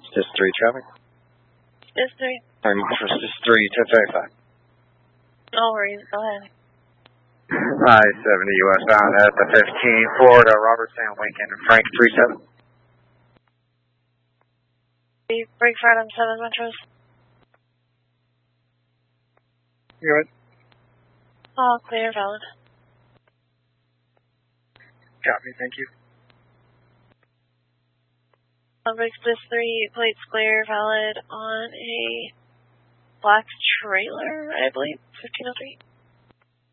Just 3 traffic. Just 3. Sorry, Montrose, just 3, 1035. No worries, go ahead. I-70 westbound at the 15, Florida, Robertson, Lincoln, Frank 37. Break for item 7, Montrose. You good? All clear, valid. Copy, thank you. Break Bliss 3, plates clear, valid on a black trailer, I believe, 1503.